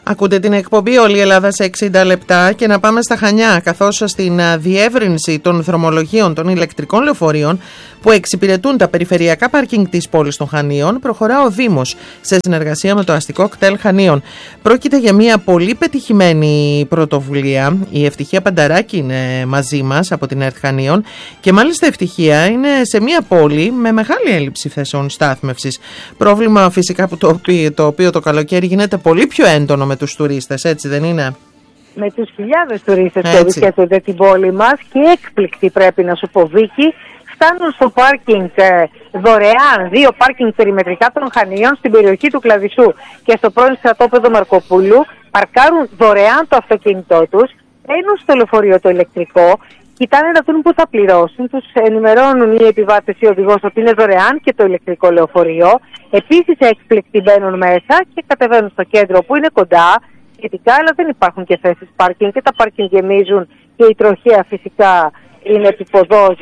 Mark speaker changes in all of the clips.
Speaker 1: Ακούτε την εκπομπή «Όλη η Ελλάδα σε 60 λεπτά» και να πάμε στα Χανιά, καθώς στην διεύρυνση των δρομολογίων των ηλεκτρικών λεωφορείων που εξυπηρετούν τα περιφερειακά πάρκινγκ της πόλης των Χανίων προχωρά ο Δήμος σε συνεργασία με το αστικό κτέλ Χανίων. Πρόκειται για μια πολύ πετυχημένη πρωτοβουλία. Η Ευτυχία Πανταράκη είναι μαζί μας από την ΕΡΤ Χανίων και μάλιστα Ευτυχία είναι σε μια πόλη με μεγάλη έλλειψη θέσεων στάθμευσης. Πρόβλημα φυσικά που το οποίο το καλοκαίρι γίνεται πολύ πιο έντονο με τους τουρίστες, έτσι δεν είναι?
Speaker 2: Με τους χιλιάδες τουρίστες που επισκέπτονται την πόλη μας και έκπληκτη, πρέπει να σου πω, Βίκη, φτάνουν στο πάρκινγκ δωρεάν, 2 πάρκινγκ περιμετρικά των Χανίων στην περιοχή του Κλαδισσού και στο πρώην στρατόπεδο Μαρκοπούλου, παρκάρουν δωρεάν το αυτοκίνητό τους, μπαίνουν στο λεωφορείο το ηλεκτρικό, κοιτάνε να δουν πού θα πληρώσουν, τους ενημερώνουν οι επιβάτες ή ο οδηγός ότι είναι δωρεάν και το ηλεκτρικό λεωφορείο. Επίσης έκπληκτοι μπαίνουν μέσα και κατεβαίνουν στο κέντρο που είναι κοντά σχετικά, αλλά δεν υπάρχουν και θέσεις πάρκινγκ και τα πάρκινγκ γεμίζουν και η τροχέα φυσικά είναι επιποδός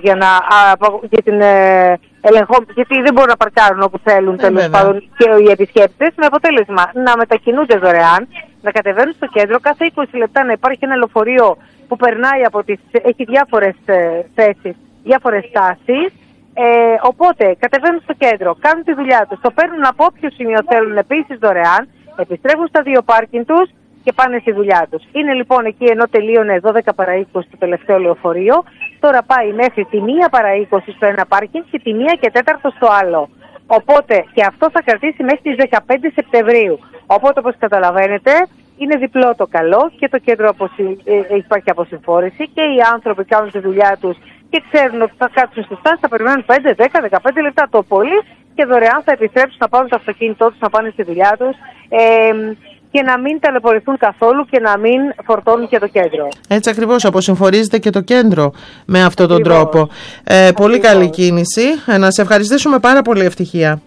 Speaker 2: για την γιατί δεν μπορούν να παρκάρουν όπου θέλουν τέλος πάντων και οι επισκέπτες, με αποτέλεσμα να μετακινούνται δωρεάν, να κατεβαίνουν στο κέντρο κάθε 20 λεπτά να υπάρχει ένα λεωφορείο που περνάει έχει διάφορες θέσεις, διάφορες στάσεις. Οπότε κατεβαίνουν στο κέντρο, κάνουν τη δουλειά τους, το παίρνουν από όποιο σημείο θέλουν επίσης δωρεάν, επιστρέφουν στα 2 πάρκινγκ τους και πάνε στη δουλειά τους. Είναι λοιπόν εκεί, ενώ τελείωνε 12 παρά 20 το τελευταίο λεωφορείο, τώρα πάει μέχρι τη 1 παρά 20 στο ένα πάρκινγκ και τη 1 και 4 στο άλλο. Οπότε και αυτό θα κρατήσει μέχρι τις 15 Σεπτεμβρίου. Οπότε όπως καταλαβαίνετε είναι διπλό το καλό και το κέντρο υπάρχει αποσυμφόρηση και οι άνθρωποι κάνουν τη δουλειά τους και ξέρουν ότι θα κάτσουν στη στάση, θα περιμένουν 5, 10, 15 λεπτά το πολύ και δωρεάν θα επιστρέψουν να πάρουν το αυτοκίνητό τους, να πάνε στη δουλειά τους και να μην ταλαιπωρηθούν καθόλου και να μην φορτώνουν και το κέντρο. Έτσι
Speaker 1: ακριβώς, αποσυμφορίζεται και το κέντρο με αυτόν τον τρόπο. Πολύ καλή κίνηση. Να σε ευχαριστήσουμε πάρα πολύ, Ευτυχία.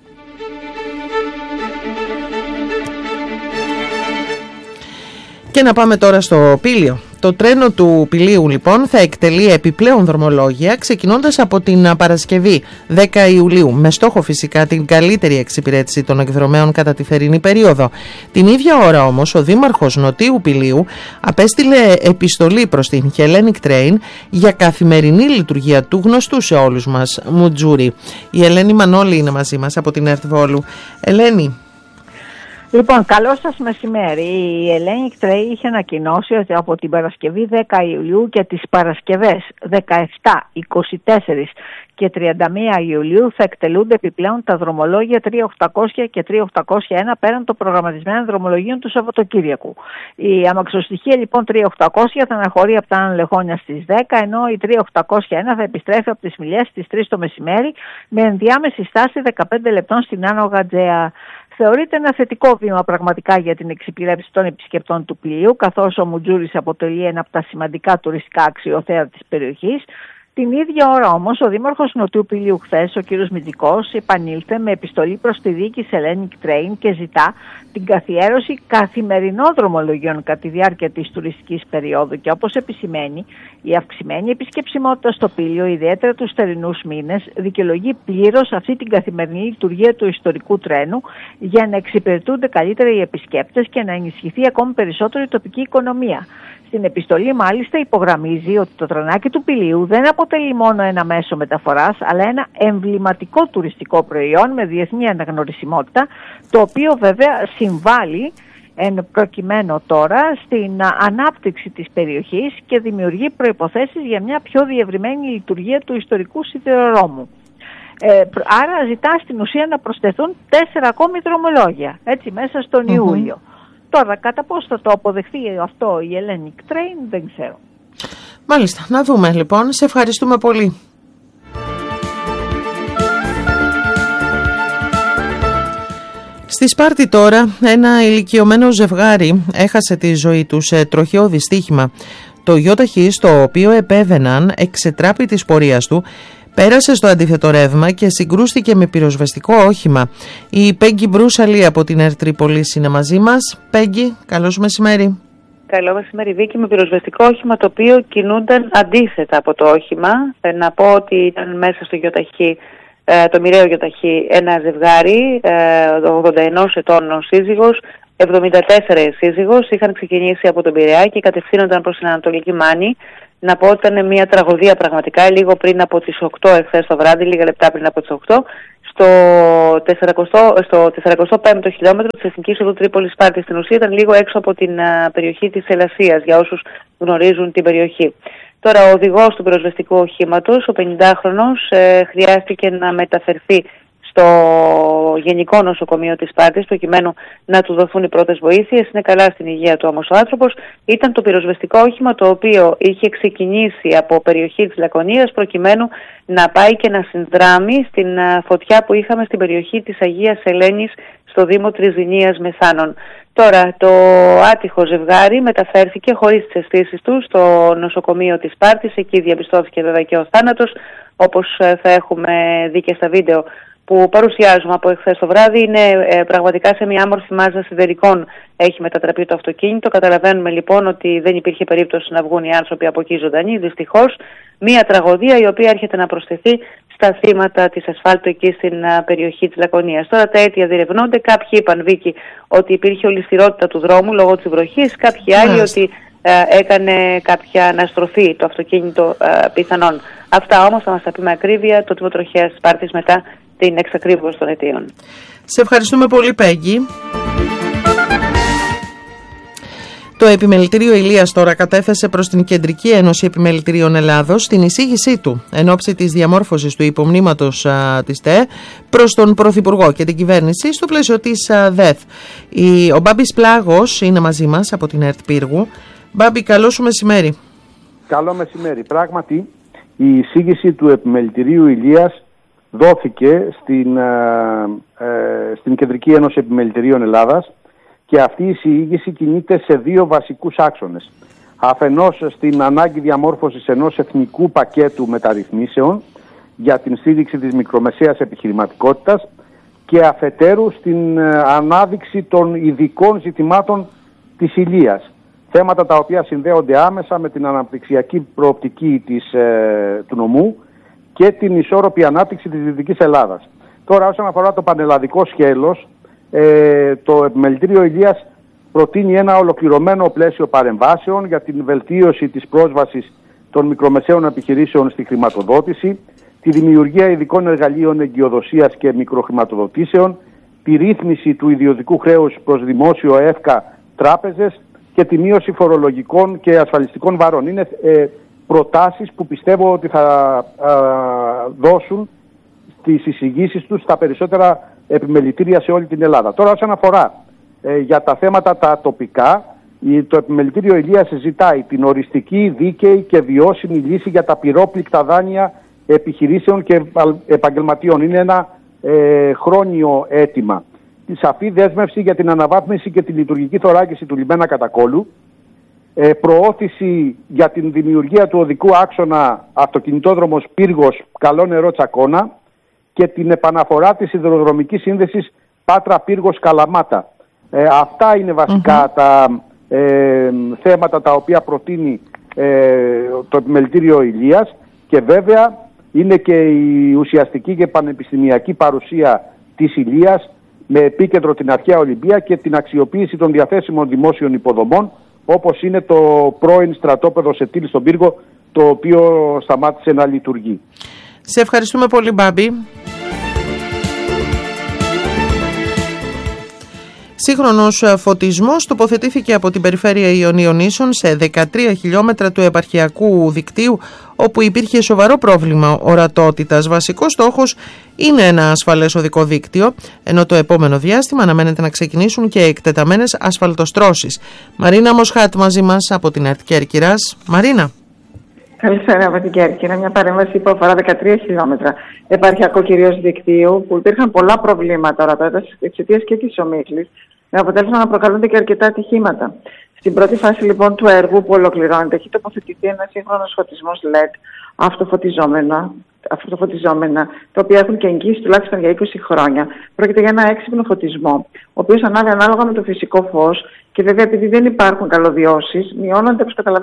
Speaker 1: Και να πάμε τώρα στο Πήλιο. Το τρένο του Πηλίου λοιπόν θα εκτελεί επιπλέον δρομολόγια ξεκινώντας από την Παρασκευή 10 Ιουλίου με στόχο φυσικά την καλύτερη εξυπηρέτηση των εκδρομέων κατά τη θερινή περίοδο. Την ίδια ώρα όμως ο Δήμαρχος Νοτίου Πηλίου απέστειλε επιστολή προς την Hellenic Train για καθημερινή λειτουργία του γνωστού σε όλους μας Μουτζούρι. Η Ελένη Μανώλη είναι μαζί μας από την ΕΡΤ Βόλου. Ελένη.
Speaker 3: Λοιπόν, καλό σας μεσημέρι. Η Hellenic Train είχε ανακοινώσει ότι από την Παρασκευή 10 Ιουλίου και τις Παρασκευές 17, 24 και 31 Ιουλίου θα εκτελούνται επιπλέον τα δρομολόγια 3800 και 3801 πέραν των προγραμματισμένων δρομολογίων του Σαββατοκύριακου. Η αμαξοστοιχεία λοιπόν 3800 θα αναχωρεί από τα Άνω Λεχόνια στις 10, ενώ η 3801 θα επιστρέφει από τις Μιλιές στις 3 το μεσημέρι με ενδιάμεση στάση 15 λεπτών στην Άνω Γατζέα. Θεωρείται ένα θετικό βήμα πραγματικά για την εξυπηρέτηση των επισκεπτών του Πηλίου, καθώς ο Μουτζούρης αποτελεί ένα από τα σημαντικά τουριστικά αξιοθέατα της περιοχής. Την ίδια ώρα όμως ο Δήμαρχος Νοτιού Πηλίου χθες, ο κ. Μητζικός, επανήλθε με επιστολή προς τη διοίκηση Hellenic Train και ζητά την καθιέρωση καθημερινών δρομολογιών κατά τη διάρκεια της τουριστικής περίοδου και όπως επισημαίνει, η αυξημένη επισκεψιμότητα στο Πήλιο, ιδιαίτερα τους θερινούς μήνες, δικαιολογεί πλήρως αυτή την καθημερινή λειτουργία του ιστορικού τρένου για να εξυπηρετούνται καλύτερα οι επισκέπτες και να ενισχυθεί ακόμη περισσότερο η τοπική οικονομία. Στην επιστολή μάλιστα υπογραμμίζει ότι το τρενάκι του Πηλίου δεν αποτελεί μόνο ένα μέσο μεταφοράς, αλλά ένα εμβληματικό τουριστικό προϊόν με διεθνή αναγνωρισιμότητα, το οποίο βέβαια συμβάλλει εν προκειμένου τώρα στην ανάπτυξη της περιοχής και δημιουργεί προϋποθέσεις για μια πιο διευρυμένη λειτουργία του ιστορικού σιδηροδρόμου. Άρα ζητά στην ουσία να προσθεθούν 4 ακόμη δρομολόγια, έτσι μέσα στον Ιούλιο. Τώρα, κατά πώς θα το αποδεχθεί αυτό η Hellenic Train, δεν ξέρω.
Speaker 1: Μάλιστα, να δούμε λοιπόν. Σε ευχαριστούμε πολύ. Στη Σπάρτη τώρα, ένα ηλικιωμένο ζευγάρι έχασε τη ζωή του σε τροχαίο δυστύχημα. Το γιοταχή στο οποίο επέβαιναν εξετράπη της πορείας του πέρασε στο αντίθετο ρεύμα και συγκρούστηκε με πυροσβεστικό όχημα. Η Πέγγι Μπρούσαλη από την ΕΡΤ Τρίπολης είναι μαζί μας. Πέγγι, καλώς μεσημέρι.
Speaker 4: Καλό μεσημέρι, Βίκη, με πυροσβεστικό όχημα το οποίο κινούνταν αντίθετα από το όχημα. Να πω ότι ήταν μέσα στο γιοταχή, το μοιραίο γιοταχή, ένα ζευγάρι, 81 ετών ο σύζυγος, 74 σύζυγος, είχαν ξεκινήσει από τον Πειραιά και κατευθύνονταν προς την Ανατολική Μάνη. Να πω ότι ήταν μια τραγωδία πραγματικά, λίγο πριν από τις 8 εχθές το βράδυ, λίγα λεπτά πριν από τις 8, στο 45ο χιλιόμετρο της Εθνικής Οδού Τρίπολης Σπάρτης. Στην ουσία ήταν λίγο έξω από την περιοχή της Ελασσίας, για όσους γνωρίζουν την περιοχή. Τώρα, ο οδηγός του πυροσβεστικού οχήματος, ο 50χρονος, χρειάστηκε να μεταφερθεί στο Γενικό Νοσοκομείο της Σπάρτης, προκειμένου να του δοθούν οι πρώτες βοήθειες. Είναι καλά στην υγεία του όμως ο άνθρωπος. Ήταν το πυροσβεστικό όχημα το οποίο είχε ξεκινήσει από περιοχή της Λακωνίας, προκειμένου να πάει και να συνδράμει στην φωτιά που είχαμε στην περιοχή της Αγίας Ελένης στο Δήμο Τριζηνίας Μεθάνων. Τώρα, το άτυχο ζευγάρι μεταφέρθηκε χωρίς τις αισθήσεις του στο νοσοκομείο της Σπάρτης. Εκεί διαπιστώθηκε βέβαια και ο θάνατος, όπως θα έχουμε δει και στα βίντεο που παρουσιάζουμε από εχθές το βράδυ. Είναι πραγματικά σε μια άμορφη μάζα σιδερικών έχει μετατραπεί το αυτοκίνητο. Καταλαβαίνουμε λοιπόν ότι δεν υπήρχε περίπτωση να βγουν οι άνθρωποι από εκεί ζωντανοί. Δυστυχώς, μια τραγωδία η οποία έρχεται να προσθεθεί στα θύματα της ασφάλτου εκεί στην περιοχή της Λακωνίας. Τώρα τα αίτια διερευνώνται. Κάποιοι είπαν, Βίκη, ότι υπήρχε ολισθηρότητα του δρόμου λόγω της βροχής. Κάποιοι άλλοι ότι έκανε κάποια αναστροφή το αυτοκίνητο πιθανόν. Αυτά όμως θα μας τα πει με ακρίβεια το Τμήμα Τροχέας Σπάρτης μετά την εξακρίβωση των αιτίων.
Speaker 1: Σε ευχαριστούμε πολύ, Πέγγι. Το Επιμελητήριο Ηλίας τώρα κατέθεσε προς την Κεντρική Ένωση Επιμελητηρίων Ελλάδος την εισήγησή του εν ώψη της διαμόρφωσης του υπομνήματος της ΤΕ προς τον Πρωθυπουργό και την κυβέρνηση στο πλαίσιο της ΔΕΘ. Ο Μπάμπης Πλάγος είναι μαζί μας από την ΕΡΤ Πύργου. Μπάμπη, καλό σου μεσημέρι.
Speaker 5: Καλό μεσημέρι. Πράγματι, η εισήγηση του Επιμελητηρίου Ηλίας δόθηκε στην Κεντρική Ένωση Επιμελητηρίων Ελλάδας και αυτή η εισήγηση κινείται σε δύο βασικούς άξονες. Αφενός στην ανάγκη διαμόρφωσης ενός εθνικού πακέτου μεταρρυθμίσεων για την στήριξη της μικρομεσαίας επιχειρηματικότητας και αφετέρου στην ανάδειξη των ειδικών ζητημάτων της Ηλίας. Θέματα τα οποία συνδέονται άμεσα με την αναπτυξιακή προοπτική του νομού και την ισόρροπη ανάπτυξη της Δυτικής Ελλάδας. Τώρα, όσον αφορά το πανελλαδικό σκέλος, το Επιμελητήριο Ηλίας προτείνει ένα ολοκληρωμένο πλαίσιο παρεμβάσεων για την βελτίωση της πρόσβασης των μικρομεσαίων επιχειρήσεων στη χρηματοδότηση, τη δημιουργία ειδικών εργαλείων εγκυοδοσίας και μικροχρηματοδοτήσεων, τη ρύθμιση του ιδιωτικού χρέους προς δημόσιο ΕΦΚΑ τράπεζες και τη μείωση φορολογικών και ασφαλιστικών βαρών. Είναι προτάσεις που πιστεύω ότι θα δώσουν τις εισηγήσεις τους στα περισσότερα επιμελητήρια σε όλη την Ελλάδα. Τώρα, όσον αφορά για τα θέματα τα τοπικά, το Επιμελητήριο Ηλίας ζητάει την οριστική, δίκαιη και βιώσιμη λύση για τα πυρόπληκτα δάνεια επιχειρήσεων και επαγγελματιών. Είναι ένα χρόνιο αίτημα. Τη σαφή δέσμευση για την αναβάθμιση και τη λειτουργική θωράκιση του λιμένα Κατακόλου, προώθηση για την δημιουργία του οδικού άξονα αυτοκινητόδρομος Πύργος Καλό Νερό Τσακώνα και την επαναφορά της σιδηροδρομικής σύνδεσης Πάτρα Πύργος Καλαμάτα. Αυτά είναι βασικά τα θέματα τα οποία προτείνει το Επιμελητήριο Ηλίας και βέβαια είναι και η ουσιαστική και πανεπιστημιακή παρουσία της Ηλίας με επίκεντρο την αρχαία Ολυμπία και την αξιοποίηση των διαθέσιμων δημόσιων υποδομών, όπως είναι το πρώην στρατόπεδο Σετήλ στον Πύργο, το οποίο σταμάτησε να λειτουργεί.
Speaker 1: Σε ευχαριστούμε πολύ, Μπάμπη. Σύγχρονος φωτισμός τοποθετήθηκε από την περιφέρεια Ιωνίων Νήσων σε 13 χιλιόμετρα του επαρχιακού δικτύου, όπου υπήρχε σοβαρό πρόβλημα ορατότητας. Βασικός στόχος είναι ένα ασφαλές οδικό δίκτυο, ενώ το επόμενο διάστημα αναμένεται να ξεκινήσουν και εκτεταμένες ασφαλτοστρώσεις. Μαρίνα Μοσχάτ μαζί μας από την ΕΡΤ Κέρκυρας. Μαρίνα.
Speaker 6: Καλησπέρα από την Κέρκυρα. Μια παρέμβαση που αφορά 13 χιλιόμετρα επαρχιακό κυρίως δικτύου, που υπήρχαν πολλά προβλήματα ορατότητας εξαιτίας και της ομίχλης, με αποτέλεσμα να προκαλούνται και αρκετά ατυχήματα. Στην πρώτη φάση λοιπόν του έργου που ολοκληρώνεται, έχει τοποθετηθεί ένα σύγχρονο φωτισμό LED αυτοφωτιζόμενα, τα οποία έχουν και εγγύηση τουλάχιστον για 20 χρόνια. Πρόκειται για ένα έξυπνο φωτισμό, ο οποίος ανάβει ανάλογα με το φυσικό φως και βέβαια επειδή δεν υπάρχουν καλωδιώσεις, μειώνονται, όπως καταλαβαίνουμε,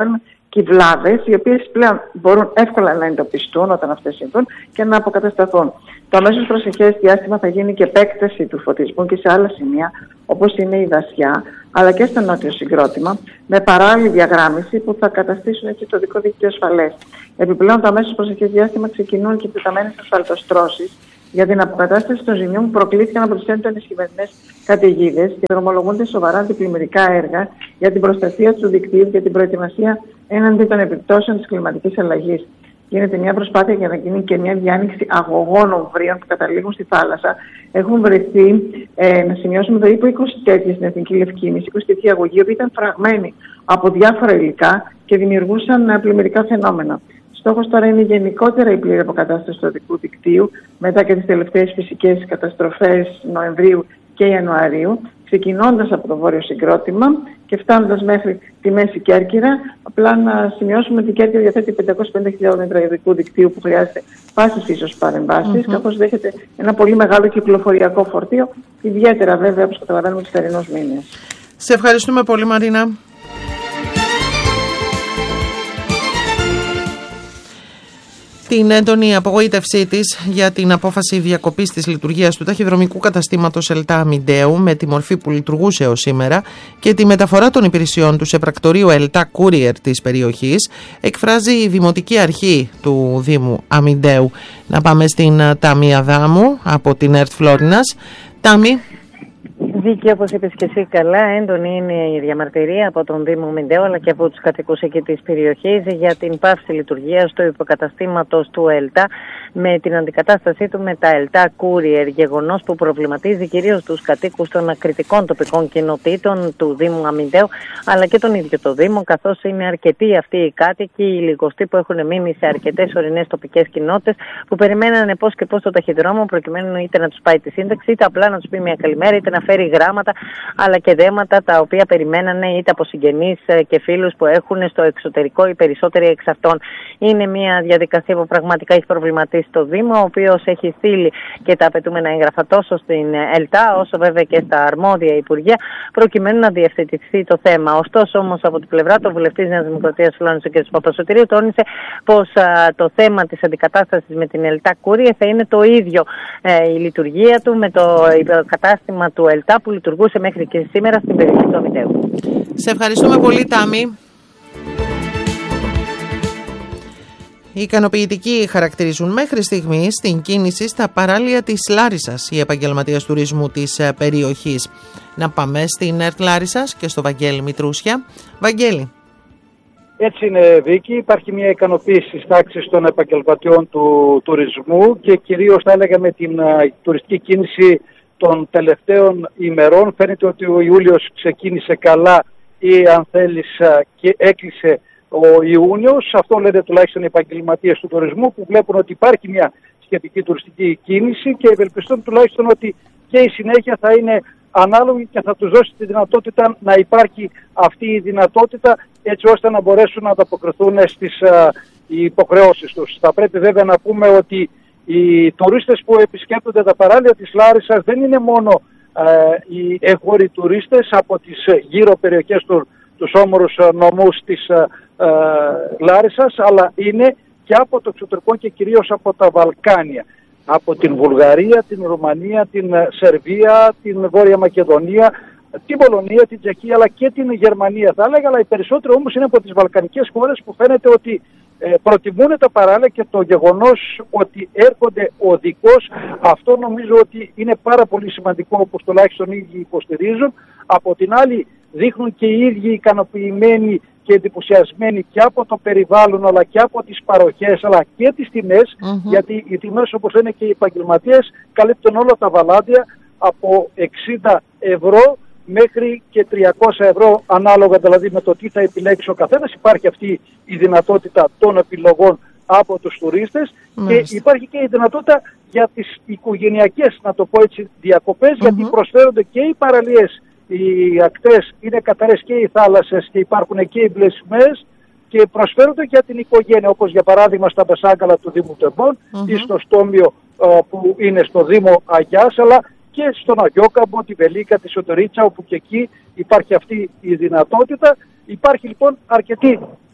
Speaker 6: κυβλάδες, οι οποίες πλέον μπορούν εύκολα να εντοπιστούν όταν αυτές συμβούν και να αποκατασταθούν. Το αμέσως προσεχές διάστημα θα γίνει και επέκταση του φωτισμού και σε άλλα σημεία, όπως είναι η Δασιά, αλλά και στο νότιο συγκρότημα, με παράλληλη διαγράμμιση που θα καταστήσουν έτσι το δικό δίκτυο ασφαλές. Επιπλέον, το αμέσως προσεχές διάστημα ξεκινούν και εκτεταμένες ασφαλτοστρώσεις για την αποκατάσταση των ζημιών που προκλήθηκαν από τις έντονες χειμερινές καταιγίδες και δρομολογούνται σοβαρά αντιπλημμυρικά έργα για την προστασία του δικτύου και την προετοιμασία έναντι των επιπτώσεων της κλιματικής αλλαγής. Γίνεται μια προσπάθεια για να γίνει και μια διάνοιξη αγωγών ομβρίων που καταλήγουν στη θάλασσα. Έχουν βρεθεί, να σημειώσουμε, περίπου 20 τέτοιες στην Εθνική Λευκίνηση, 20 τέτοιοι αγωγοί, που ήταν φραγμένοι από διάφορα υλικά και δημιουργούσαν πλημμυρικά φαινόμενα. Στόχος τώρα είναι γενικότερα η πλήρη αποκατάσταση του οδικού δικτύου μετά και τις τελευταίες φυσικές καταστροφές Νοεμβρίου και Ιανουαρίου, ξεκινώντας από το βόρειο συγκρότημα και φτάνοντας μέχρι τη Μέση Κέρκυρα. Απλά να σημειώσουμε ότι η Κέρκυρα διαθέτει 550 χιλιόμετρα οδικού δικτύου που χρειάζεται πάσης ίσως παρεμβάσεις, καθώς δέχεται ένα πολύ μεγάλο κυκλοφοριακό φορτίο, ιδιαίτερα βέβαια όπως καταλαβαίνουμε τους θερινούς μήνες.
Speaker 1: Σε ευχαριστούμε πολύ, Μαρίνα. Την έντονη απογοήτευσή της για την απόφαση διακοπής της λειτουργίας του ταχυδρομικού καταστήματος ΕΛΤΑ Αμιντέου με τη μορφή που λειτουργούσε ως σήμερα και τη μεταφορά των υπηρεσιών του σε πρακτορείο ΕΛΤΑ Courier της περιοχής, εκφράζει η Δημοτική Αρχή του Δήμου Αμιντέου. Να πάμε στην Τάμη Αδάμου από την ΕΡΤ Φλόρινας. Τάμη.
Speaker 7: Δίκη, όπως είπες και εσύ καλά, έντονη είναι η διαμαρτυρία από τον Δήμο Αμιντέου αλλά και από τους κατοικούς εκεί της περιοχής για την πάυση λειτουργίας του υποκαταστήματος του ΕΛΤΑ με την αντικατάστασή του με τα ΕΛΤΑ Courier, γεγονός που προβληματίζει κυρίως τους κατοίκους των ακριτικών τοπικών κοινοτήτων του Δήμου Αμιντέου αλλά και τον ίδιο το Δήμο, καθώς είναι αρκετοί αυτοί οι κάτοικοι, οι λιγοστοί που έχουν μείνει σε αρκετές ορεινές τοπικές κοινότητες που περιμένανε πώς και πώς το ταχυδρόμο προκειμένου είτε να τους πάει τη σύνταξη, είτε απλά να τους πει μια καλημέρα, είτε να φέρει γράμματα αλλά και δέματα τα οποία περιμένανε είτε από συγγενείς και φίλους που έχουν στο εξωτερικό οι περισσότεροι εξ αυτών. Είναι μια διαδικασία που πραγματικά έχει προβληματίσει το Δήμο, ο οποίος έχει στείλει και τα απαιτούμενα έγγραφα τόσο στην ΕΛΤΑ όσο βέβαια και στα αρμόδια υπουργεία προκειμένου να διευθετηθεί το θέμα. Ωστόσο όμως από την πλευρά του βουλευτής Νέας Δημοκρατίας Φλόρινας ο κ. Παπασωτηρίου τόνισε πως το θέμα της αντικατάστασης με την ΕΛΤΑ Courier θα είναι το ίδιο η λειτουργία του με το κατάστημα του ΕΛΤΑ που λειτουργούσε μέχρι και σήμερα στην περιοχή του Αμιντέου.
Speaker 1: Σε ευχαριστούμε πολύ, Τάμη. Οι ικανοποιητικοί χαρακτηρίζουν μέχρι στιγμής την κίνηση στα παράλια της Λάρισσας, οι επαγγελματίες τουρισμού της περιοχής. Να πάμε στην ΕΡΤ Λάρισσας και στο Βαγγέλη Μητρούσια. Βαγγέλη.
Speaker 8: Έτσι είναι, Βίκη. Υπάρχει μια ικανοποίηση στις τάξεις των επαγγελματιών του τουρισμού και κυρίως θα έλεγα με την τουριστική κίνηση των τελευταίων ημερών. Φαίνεται ότι ο Ιούλιος ξεκίνησε καλά ή αν θέλεις και έκλεισε ο Ιούνιος. Αυτό λένε τουλάχιστον οι επαγγελματίες του τουρισμού που βλέπουν ότι υπάρχει μια σχετική τουριστική κίνηση και ευελπιστούν τουλάχιστον ότι και η συνέχεια θα είναι ανάλογη και θα τους δώσει τη δυνατότητα να υπάρχει αυτή η δυνατότητα έτσι ώστε να μπορέσουν να ανταποκριθούν στις υποχρεώσεις τους. Θα πρέπει βέβαια να πούμε ότι οι τουρίστες που επισκέπτονται τα παράλια της Λάρισσας δεν είναι μόνο οι εγχώροι τουρίστες από τις γύρω περιοχές τους όμορους νομούς της Λάρισσας, αλλά είναι και από το εξωτερικό και κυρίως από τα Βαλκάνια. Από την Βουλγαρία, την Ρουμανία, την Σερβία, την Βόρεια Μακεδονία, την Πολωνία, την Τσεχία αλλά και την Γερμανία θα έλεγα, αλλά οι περισσότεροι όμως είναι από τις βαλκανικές χώρες που φαίνεται ότι προτιμούν τα παράλια και το γεγονός ότι έρχονται οδικώς, αυτό νομίζω ότι είναι πάρα πολύ σημαντικό όπως τουλάχιστον οι ίδιοι υποστηρίζουν. Από την άλλη δείχνουν και οι ίδιοι ικανοποιημένοι και εντυπωσιασμένοι και από το περιβάλλον αλλά και από τις παροχές αλλά και τις τιμές, γιατί οι τιμές όπως λένε και οι επαγγελματίες καλύπτουν όλα τα βαλάντια από 60 ευρώ μέχρι και 300 ευρώ ανάλογα δηλαδή με το τι θα επιλέξει ο καθένας. Υπάρχει αυτή η δυνατότητα των επιλογών από τους τουρίστες και υπάρχει και η δυνατότητα για τις οικογενειακές, να το πω έτσι, διακοπές, γιατί προσφέρονται και οι παραλίες, οι ακτές είναι καθαρές και οι θάλασσες και υπάρχουν και οι μπλε σημαίες και προσφέρονται για την οικογένεια, όπως για παράδειγμα στα Μπεσάγκαλα του Δήμου Τεμπών ή στο Στόμιο που είναι στο Δήμο Αγιάς, αλλά και στον Αγιόκαμπο, τη Βελίκα, τη Σωτηρίτσα, όπου και εκεί υπάρχει αυτή η δυνατότητα. Υπάρχει λοιπόν αρκετή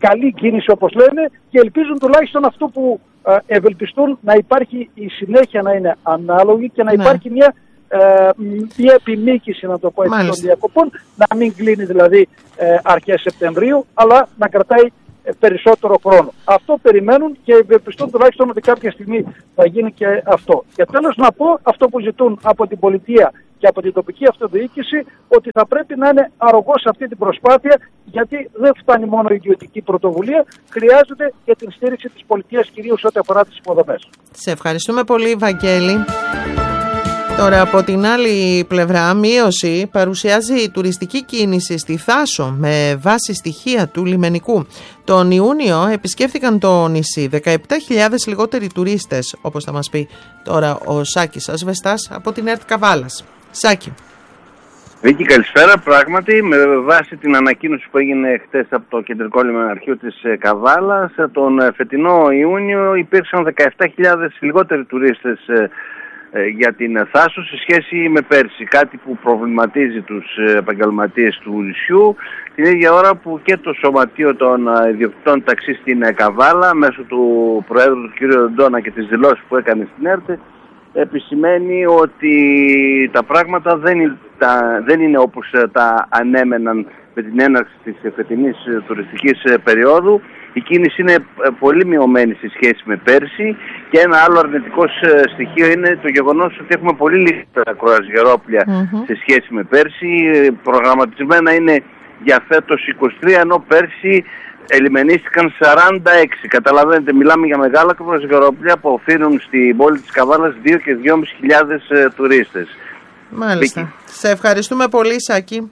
Speaker 8: καλή κίνηση όπως λένε, και ελπίζουν τουλάχιστον αυτό που ευελπιστούν, να υπάρχει η συνέχεια να είναι ανάλογη και να υπάρχει μια επιμήκυση, να το πω έτσι, των διακοπών, να μην κλείνει δηλαδή αρχές Σεπτεμβρίου, αλλά να κρατάει περισσότερο χρόνο. Αυτό περιμένουν και ευελπιστούν τουλάχιστον ότι κάποια στιγμή θα γίνει και αυτό. Και τέλος να πω αυτό που ζητούν από την πολιτεία και από την τοπική αυτοδιοίκηση, ότι θα πρέπει να είναι αρρωγός σε αυτή την προσπάθεια, γιατί δεν φτάνει μόνο η ιδιωτική πρωτοβουλία, χρειάζεται και την στήριξη της πολιτείας, κυρίως ό,τι αφορά τις υποδομές.
Speaker 1: Σε ευχαριστούμε πολύ, Βαγγέλη. Τώρα από την άλλη πλευρά, μείωση παρουσιάζει η τουριστική κίνηση στη Θάσο με βάση στοιχεία του λιμενικού. Τον Ιούνιο επισκέφθηκαν το νησί 17.000 λιγότεροι τουρίστες, όπως θα μας πει τώρα ο Σάκης Ασβεστάς από την ΕΡΤ Καβάλας. Σάκη.
Speaker 9: Βίκη, καλησπέρα. Πράγματι, με βάση την ανακοίνωση που έγινε χτες από το Κεντρικό Λιμεναρχείο της Καβάλας, τον φετινό Ιούνιο υπήρξαν 17.000 λιγότεροι τουρίστες για την Θάσο σε σχέση με πέρσι, κάτι που προβληματίζει τους επαγγελματίες του νησιού, την ίδια ώρα που και το Σωματείο των Ιδιοκτητών Ταξί στην Καβάλα, μέσω του Προέδρου του κ. Ντόνα και τις δηλώσεις που έκανε στην ΕΡΤ, επισημαίνει ότι τα πράγματα δεν είναι όπως τα ανέμεναν με την έναρξη της φετινής τουριστικής περίοδου. Η κίνηση είναι πολύ μειωμένη σε σχέση με πέρσι, και ένα άλλο αρνητικό στοιχείο είναι το γεγονός ότι έχουμε πολύ λιγότερα κρουαζιερόπλια σε σχέση με πέρσι. Προγραμματισμένα είναι για φέτος 23, ενώ πέρσι ελιμενίστηκαν 46. Καταλαβαίνετε, μιλάμε για μεγάλα κρουαζιερόπλια που οφείλουν στην πόλη της Καβάλας 2 και 2.500 τουρίστες.
Speaker 1: Μάλιστα. Βίκη. Σε ευχαριστούμε πολύ, Σάκη.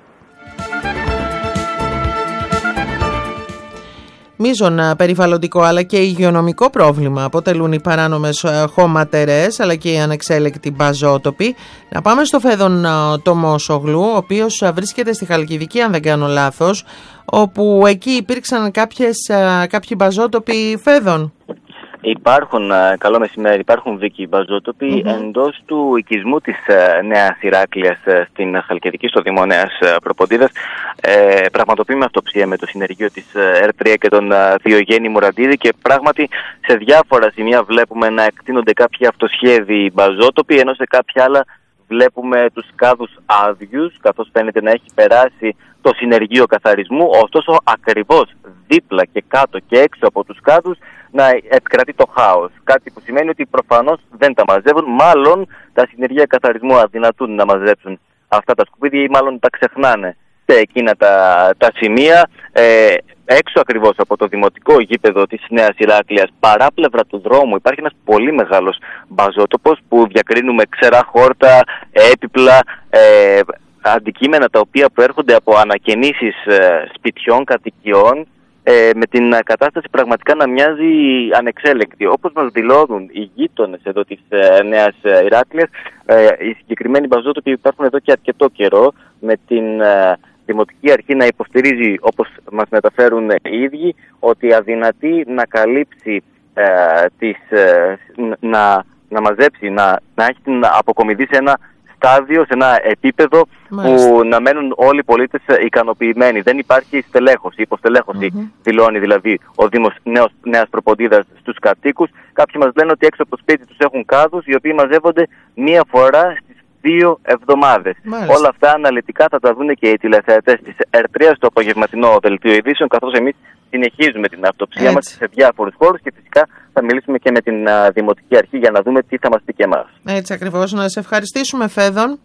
Speaker 1: Μείζον περιβαλλοντικό αλλά και υγειονομικό πρόβλημα αποτελούν οι παράνομες χωματερές αλλά και οι ανεξέλεκτοι μπαζότοποι. Να πάμε στο Φέδων Τομόσογλου, ο οποίος βρίσκεται στη Χαλκιδική, αν δεν κάνω λάθος, όπου εκεί υπήρξαν κάποιοι μπαζότοποι Φέδων.
Speaker 10: Υπάρχουν, καλό μεσημέρι, υπάρχουν Βίκη μπαζότοποι εντός του οικισμού της Νέας Ηράκλειας στην Χαλκιδική, στο Δήμο Νέας Προποντίδας. Πραγματοποιούμε αυτοψία με το συνεργείο της ΕΡΤ3 και τον Διογέννη Μουραντίδη, και πράγματι σε διάφορα σημεία βλέπουμε να εκτείνονται κάποιοι αυτοσχέδιοι μπαζότοποι, ενώ σε κάποια άλλα βλέπουμε τους κάδους άδειους, καθώς φαίνεται να έχει περάσει το συνεργείο καθαρισμού, ωστόσο ακριβώς δίπλα και κάτω και έξω από τους κάδους να επικρατεί το χάος. Κάτι που σημαίνει ότι προφανώς δεν τα μαζεύουν, μάλλον τα συνεργεία καθαρισμού αδυνατούν να μαζέψουν αυτά τα σκουπίδια ή μάλλον τα ξεχνάνε σε εκείνα τα σημεία. Έξω ακριβώς από το δημοτικό γήπεδο της Νέας Ηράκλειας, παράπλευρα του δρόμου, υπάρχει ένας πολύ μεγάλος μπαζότοπος που διακρίνουμε ξερά χόρτα, έπιπλα, αντικείμενα τα οποία προέρχονται από ανακαινήσεις σπιτιών, κατοικιών, με την κατάσταση πραγματικά να μοιάζει ανεξέλεγκτη. Όπως μας δηλώνουν οι γείτονες εδώ της Νέας Ηράκλειας, οι συγκεκριμένοι μπαζότοποι υπάρχουν εδώ και αρκετό καιρό, με την Δημοτική Αρχή να υποστηρίζει, όπως μας μεταφέρουν οι ίδιοι, ότι αδυνατεί να καλύψει, να μαζέψει, να έχει την αποκομιδή σε ένα στάδιο, σε ένα επίπεδο που να μένουν όλοι οι πολίτες ικανοποιημένοι. Δεν υπάρχει στελέχωση, υποστελέχωση, δηλώνει δηλαδή ο Δήμος Νέας Προποντίδας στους κατοίκους. Κάποιοι μας λένε ότι έξω από το σπίτι τους έχουν κάδους, οι οποίοι μαζεύονται μία φορά στις 2 εβδομάδες. Όλα αυτά αναλυτικά θα τα δουν και οι τηλεθεατές της ΕΡΤ3 στο απογευματινό δελτίο ειδήσεων, καθώς εμείς συνεχίζουμε την αυτοψία μας σε διάφορους χώρους, και φυσικά θα μιλήσουμε και με την Δημοτική Αρχή για να δούμε τι θα μας πει και εμάς.
Speaker 1: Έτσι ακριβώς. Να σε ευχαριστήσουμε, Φέδων.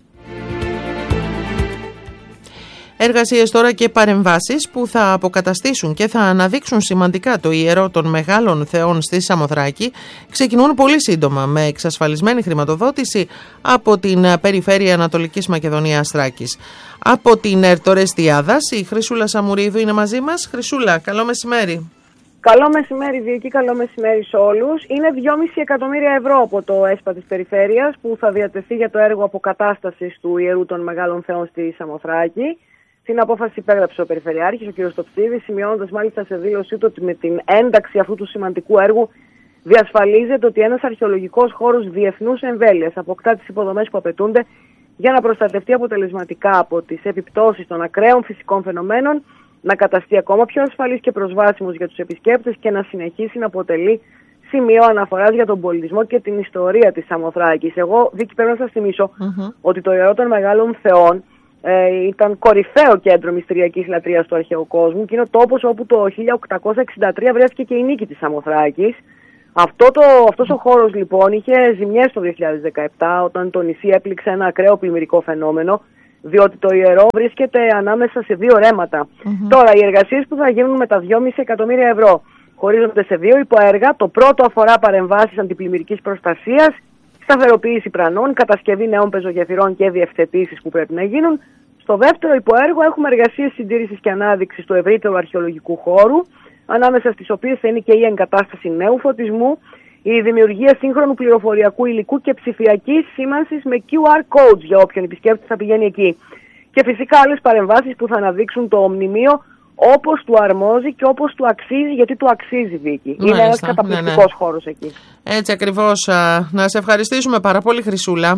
Speaker 1: Εργασίες τώρα και παρεμβάσεις που θα αποκαταστήσουν και θα αναδείξουν σημαντικά το ιερό των μεγάλων θεών στη Σαμοθράκη ξεκινούν πολύ σύντομα, με εξασφαλισμένη χρηματοδότηση από την Περιφέρεια Ανατολικής Μακεδονίας Θράκης. Από την ΕΡΤ Ορεστιάδας, η Χρυσούλα Σαμουρίδου είναι μαζί μας. Χρυσούλα, καλό μεσημέρι.
Speaker 11: Καλό μεσημέρι, Βίκη, καλό μεσημέρι σε όλους. Είναι 2,5 εκατομμύρια ευρώ από το ΕΣΠΑ της Περιφέρειας που θα διατεθεί για το έργο αποκατάστασης του ιερού των μεγάλων θεών στη Σαμοθράκη. Την απόφαση υπέγραψε ο Περιφερειάρχης, ο κ. Στοψίδης, σημειώνοντας μάλιστα σε δήλωσή του ότι με την ένταξη αυτού του σημαντικού έργου διασφαλίζεται ότι ένας αρχαιολογικός χώρος διεθνούς εμβέλειας αποκτά τις υποδομές που απαιτούνται για να προστατευτεί αποτελεσματικά από τις επιπτώσεις των ακραίων φυσικών φαινομένων να καταστεί ακόμα πιο ασφαλής και προσβάσιμος για τους επισκέπτες και να συνεχίσει να αποτελεί σημείο αναφοράς για τον πολιτισμό και την ιστορία της Σαμοθράκης. Εγώ, Βίκη, πρέπει να σας θυμίσω ότι το Ιερό των Μεγάλων Θεών ήταν κορυφαίο κέντρο μυστηριακής λατρείας του αρχαίου κόσμου και είναι ο τόπος όπου το 1863 βρέθηκε και η νίκη της Σαμοθράκης. Αυτός ο χώρος λοιπόν είχε ζημιές το 2017 όταν το νησί έπληξε ένα ακραίο πλημμυρικό φαινόμενο, διότι το ιερό βρίσκεται ανάμεσα σε δύο ρέματα. Τώρα, οι εργασίες που θα γίνουν με τα 2,5 εκατομμύρια ευρώ χωρίζονται σε δύο υποέργα. Το πρώτο αφορά παρεμβάσεις αντιπλημμυρικής προστασίας, σταθεροποίηση πρανών, κατασκευή νέων πεζογεφυρών και διευθετήσεις που πρέπει να γίνουν. Στο δεύτερο υποέργο έχουμε εργασίες συντήρησης και ανάδειξης του ευρύτερου αρχαιολογικού χώρου, ανάμεσα στις οποίες θα είναι και η εγκατάσταση νέου φωτισμού, η δημιουργία σύγχρονου πληροφοριακού υλικού και ψηφιακής σήμανσης με QR codes για όποιον επισκέπτη θα πηγαίνει εκεί. Και φυσικά άλλες παρεμβάσεις που θα αναδείξουν το μνημείο όπως του αρμόζει και όπως του αξίζει, γιατί του αξίζει, Βίκη. Είναι ένας καταπληκτικός χώρος εκεί.
Speaker 1: Έτσι ακριβώς. Να σε ευχαριστήσουμε πάρα πολύ, Χρυσούλα.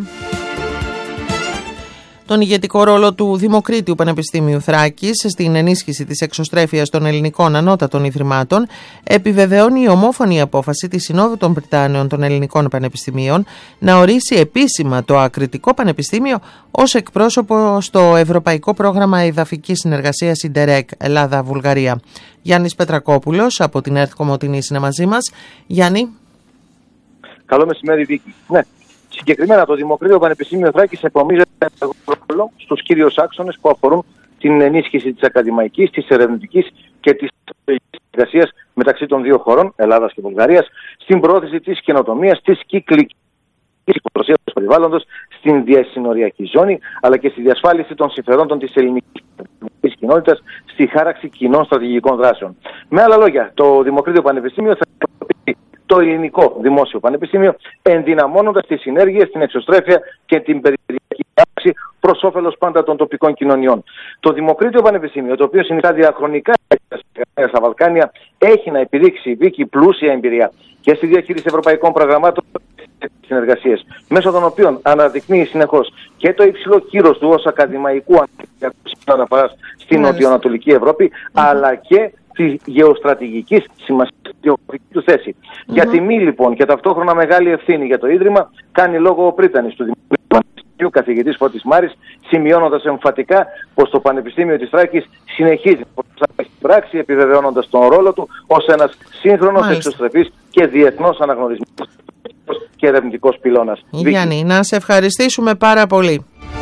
Speaker 1: Τον ηγετικό ρόλο του Δημοκρίτιου Πανεπιστήμιου Θράκης στην ενίσχυση της εξωστρέφειας των ελληνικών ανώτατων ιδρυμάτων επιβεβαιώνει η ομόφωνη απόφαση της Συνόδου των Πριτάνεων των Ελληνικών Πανεπιστημίων να ορίσει επίσημα το Ακριτικό Πανεπιστήμιο ως εκπρόσωπο στο Ευρωπαϊκό Πρόγραμμα Εδαφικής Συνεργασίας Ιντερεκ Ελλάδα-Βουλγαρία. Γιάννης Πετρακόπουλος από την ΕΡΤ Κομοτηνής είναι μαζί μας. Γιάννη.
Speaker 12: Καλό μεσημέρι, Βίκη. Ναι. Συγκεκριμένα, το Δημοκρίτιο Πανεπιστήμιο Θράκης επομίζεται ρόλο στους κύριους άξονες που αφορούν την ενίσχυση της ακαδημαϊκής, της ερευνητικής και της συνεργασίας μεταξύ των δύο χωρών, Ελλάδας και Βουλγαρίας, στην προώθηση της καινοτομίας, της κυκλικής προστασίας του περιβάλλοντος, στην διασυνοριακή ζώνη, αλλά και στη διασφάλιση των συμφερόντων της ελληνικής κοινότητας, στη χάραξη κοινών στρατηγικών δράσεων. Με άλλα λόγια, το Δημοκρίτιο Πανεπιστήμιο θα το ελληνικό δημόσιο πανεπιστήμιο, ενδυναμώνοντας τις συνέργειες, την εξωστρέφεια και την περιφερειακή άξη προς όφελος πάντα των τοπικών κοινωνιών. Το Δημοκρίτιο Πανεπιστήμιο, το οποίο συνιστά διαχρονικά στα Βαλκάνια, έχει να επιδείξει, Βίκη, πλούσια εμπειρία και στη διαχείριση ευρωπαϊκών προγραμμάτων και συνεργασίες, μέσω των οποίων αναδεικνύει συνεχώς και το υψηλό κύρος του ως ακαδημαϊκού αναφοράς στην νοτιοανατολική Ευρώπη, αλλά και τη γεωστρατηγική σημασία του θέση. Για τιμή λοιπόν και ταυτόχρονα μεγάλη ευθύνη για το Ίδρυμα κάνει λόγο ο πρίτανης του Δημοκρατικού Πανεπιστημίου, καθηγητής Φώτης Μάρης, σημειώνοντας εμφατικά πως το Πανεπιστήμιο της Θράκης συνεχίζει στην πράξη, επιβεβαιώνοντας τον ρόλο του ως ένας σύγχρονος, εξωστρεφής και διεθνώς αναγνωρισμένος και ερευνητικός πυλώνας.
Speaker 1: Γιάννη, να σε ευχαριστήσουμε πάρα πολύ.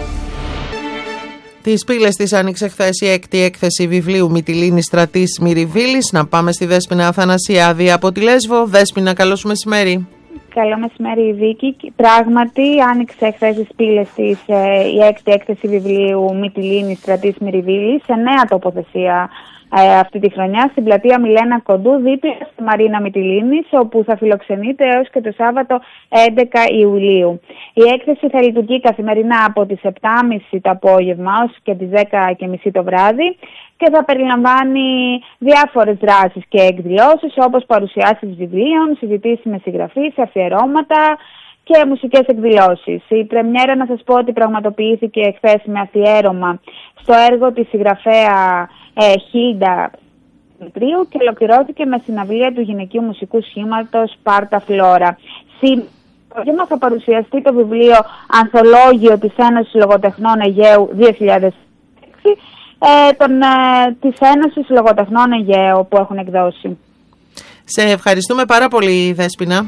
Speaker 1: Τις πύλες της άνοιξε χθες η έκτη έκθεση βιβλίου Μυτιλήνης Στρατής Μυριβίλης. Να πάμε στη Δέσποινα Αθανασιάδη από τη Λέσβο. Δέσποινα, καλώς μεσημέρι.
Speaker 13: Καλό μεσημέρι, Βίκη. Πράγματι, άνοιξε χθες τις πύλες της η έκτη έκθεση βιβλίου Μυτιλήνης Στρατής Μυριβίλης σε νέα τοποθεσία αυτή τη χρονιά στην πλατεία Μιλένα Κοντού, δίπλα στη Μαρίνα Μυτιλήνης, όπου θα φιλοξενείται έως και το Σάββατο 11 Ιουλίου. Η έκθεση θα λειτουργεί καθημερινά από τις 7.30 το απόγευμα ως και τις 10.30 το βράδυ και θα περιλαμβάνει διάφορες δράσεις και εκδηλώσεις, όπως παρουσιάσεις βιβλίων, συζητήσεις με συγγραφείς, αφιερώματα και μουσικές εκδηλώσεις. Η πρεμιέρα, να σας πω ότι πραγματοποιήθηκε χθες με αφιέρωμα στο έργο της συγγραφέα Χίλντα Δημητρίου και ολοκληρώθηκε με συναυλία του γυναικείου μουσικού σχήματος Πάρτα Φλόρα. Σήμερα θα παρουσιαστεί το βιβλίο Ανθολόγιο της Ένωσης Λογοτεχνών Αιγαίου 2006 της Ένωσης Λογοτεχνών Αιγαίου που έχουν εκδώσει.
Speaker 1: Σε ευχαριστούμε πάρα πολύ, Δέσποινα.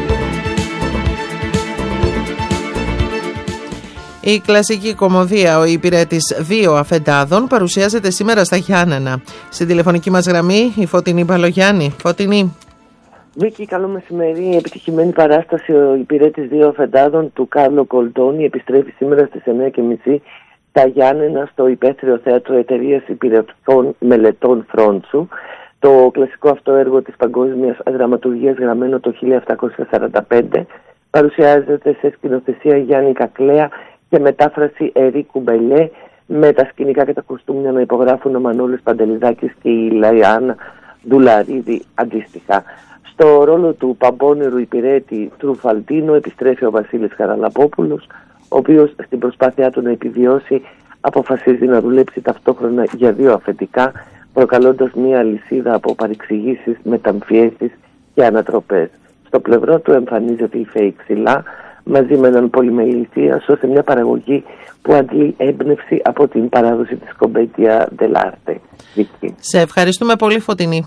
Speaker 1: Η κλασική κομμωδία «Ο υπηρέτης δύο αφεντάδων» παρουσιάζεται σήμερα στα Γιάννενα. Στην τηλεφωνική μας γραμμή η Φωτεινή Μπαλογιάννη. Φωτεινή.
Speaker 14: Βίκη, καλό μεσημέρι. Η επιτυχημένη παράσταση «Ο υπηρέτης δύο αφεντάδων» του Κάρλο Κολτόνι επιστρέφει σήμερα στις 9.30 στα Γιάννενα στο Υπαίθριο Θέατρο Εταιρείας Υπηρετικών Μελετών Φρόντσου. Το κλασικό αυτό έργο της παγκόσμιας δραματουργίας, γραμμένο το 1745, παρουσιάζεται σε σκηνοθεσία Γιάννη Κακλέα και μετάφραση Ερίκου Μπελέ, με τα σκηνικά και τα κοστούμια να υπογράφουν ο Μανώλης Παντελιδάκης και η Λαϊάννα Ντουλαρίδη αντίστοιχα. Στο ρόλο του παμπώνερου υπηρέτη Τρουφαλτίνο επιστρέφει ο Βασίλης Χαραλαπόπουλος, ο οποίος στην προσπάθειά του να επιβιώσει αποφασίζει να δουλέψει ταυτόχρονα για δύο αφεντικά προκαλώντας μία αλυσίδα από παρεξηγήσεις, μεταμφιέσεις και ανατροπές. Στο πλευρό του εμφανίζεται η ΦΕΗ Ξυλά μαζί με έναν πολυμελητία σε μια παραγωγή που αντλεί έμπνευση από την παράδοση της Commedia dell'arte.
Speaker 1: Σε ευχαριστούμε πολύ, Φωτεινή.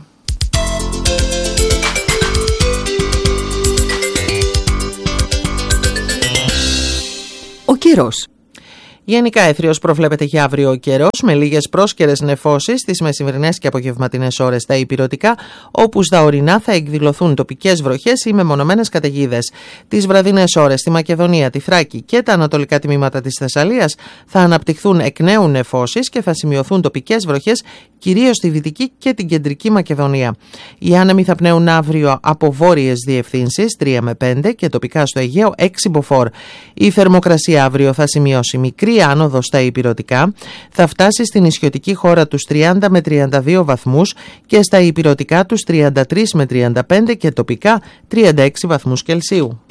Speaker 15: Ο καιρός.
Speaker 1: Γενικά έθριος προβλέπεται για αύριο ο καιρός, με λίγες πρόσκαιρες νεφώσεις στις μεσημερινές και απογευματινές ώρες στα ηπειρωτικά, όπου στα ορεινά θα εκδηλωθούν τοπικές βροχές ή μεμονωμένες καταιγίδες. Τις βραδινές ώρες στη Μακεδονία, τη Θράκη και τα ανατολικά τμήματα της Θεσσαλίας θα αναπτυχθούν εκ νέου νεφώσεις και θα σημειωθούν τοπικές βροχές κυρίως στη Δυτική και την Κεντρική Μακεδονία. Οι άνεμοι θα πνέουν αύριο από βόρειες διευθύνσεις 3 με 5 και τοπικά στο Αιγαίο 6 μποφόρ. Η θερμοκρασία αύριο θα σημειώσει μικρή άνοδο στα ηπειρωτικά, θα φτάσει στην νησιωτική χώρα τους 30 με 32 βαθμούς και στα ηπειρωτικά τους 33 με 35 και τοπικά 36 βαθμούς Κελσίου.